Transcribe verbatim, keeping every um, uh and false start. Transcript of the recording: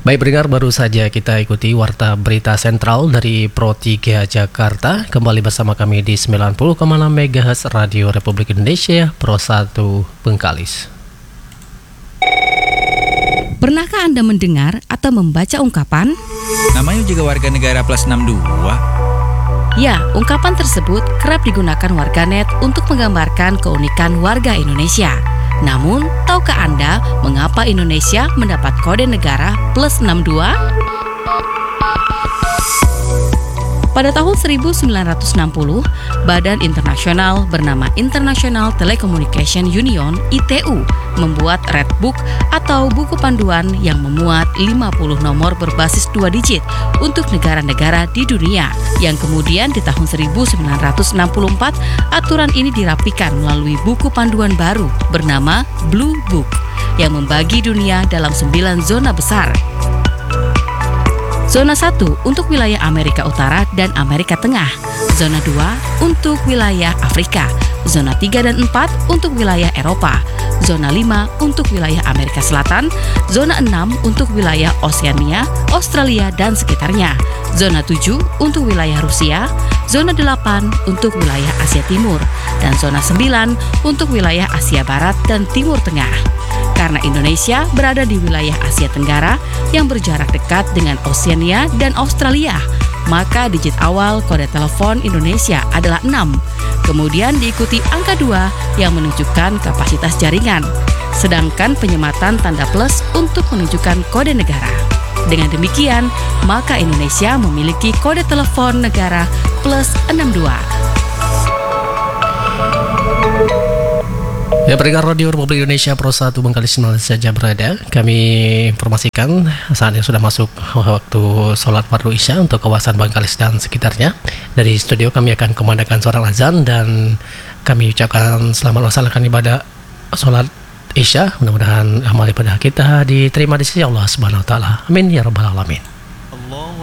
Baik pendengar, baru saja kita ikuti Warta Berita Sentral dari Pro tiga Jakarta. Kembali bersama kami di sembilan puluh koma enam megahertz Radio Republik Indonesia Pro satu Bengkalis. Pernahkah Anda mendengar atau membaca ungkapan namanya juga warga negara plus enam puluh dua? Ya, ungkapan tersebut kerap digunakan warganet untuk menggambarkan keunikan warga Indonesia. Namun, tahukah Anda mengapa Indonesia mendapat kode negara plus enam puluh dua? Pada tahun seribu sembilan ratus enam puluh, badan internasional bernama International Telecommunication Union I T U membuat Red Book atau buku panduan yang memuat lima puluh nomor berbasis dua digit untuk negara-negara di dunia. Yang kemudian di tahun seribu sembilan ratus enam puluh empat, aturan ini dirapikan melalui buku panduan baru bernama Blue Book yang membagi dunia dalam sembilan zona besar. Zona satu untuk wilayah Amerika Utara dan Amerika Tengah. Zona dua untuk wilayah Afrika. Zona tiga dan empat untuk wilayah Eropa. Zona lima untuk wilayah Amerika Selatan. Zona enam untuk wilayah Oseania, Australia dan sekitarnya. Zona tujuh untuk wilayah Rusia. Zona delapan untuk wilayah Asia Timur. Dan zona sembilan untuk wilayah Asia Barat dan Timur Tengah. Karena Indonesia berada di wilayah Asia Tenggara yang berjarak dekat dengan Oseania dan Australia, maka digit awal kode telepon Indonesia adalah enam. Kemudian diikuti angka dua yang menunjukkan kapasitas jaringan, sedangkan penyematan tanda plus untuk menunjukkan kode negara. Dengan demikian, maka Indonesia memiliki kode telepon negara plus enam puluh dua. Ya, pendengar Radio Republik Indonesia Pro satu Bengkalis mana saja berada, kami informasikan saatnya sudah masuk waktu sholat fardu isya untuk kawasan Bengkalis dan sekitarnya. Dari studio kami akan kumandangkan suara azan dan kami ucapkan selamat melaksanakan ibadah sholat isya. Mudah-mudahan amal ibadah kita diterima di sisi Allah Subhanahu Wa Taala. Amin ya rabbal alamin.